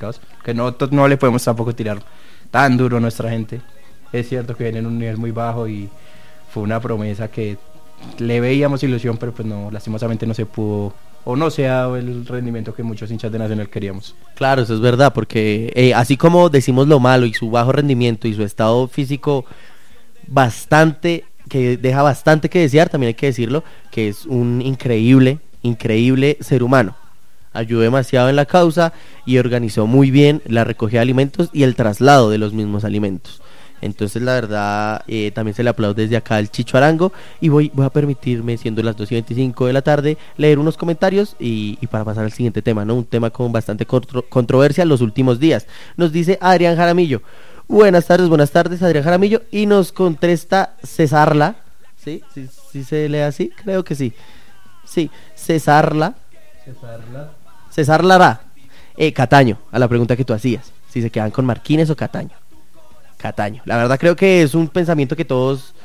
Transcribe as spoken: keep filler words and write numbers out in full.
complicados, que no, no le podemos tampoco tirar tan duro a nuestra gente. Es cierto que viene en un nivel muy bajo y fue una promesa que le veíamos ilusión, pero pues no, lastimosamente no se pudo, o no se ha dado el rendimiento que muchos hinchas de Nacional queríamos. Claro, eso es verdad, porque eh, así como decimos lo malo y su bajo rendimiento y su estado físico bastante, que deja bastante que desear, también hay que decirlo, que es un increíble, increíble ser humano. Ayudó demasiado en la causa y organizó muy bien la recogida de alimentos y el traslado de los mismos alimentos. Entonces la verdad eh, también se le aplaude desde acá al Chicho Arango. Y voy, voy a permitirme, siendo las dos y veinticinco de la tarde, leer unos comentarios y, y para pasar al siguiente tema, ¿no? Un tema con bastante contro- controversia en los últimos días. Nos dice Adrián Jaramillo. Buenas tardes, buenas tardes Adrián Jaramillo. Y nos contesta Cesarla. ¿Sí? ¿Sí, sí se lee así? Creo que sí. Sí, Cesarla. Cesarla. César Lara. Eh, Cataño, a la pregunta que tú hacías. Si se quedan con Marquines o Cataño. Cataño. La verdad creo que es un pensamiento que todos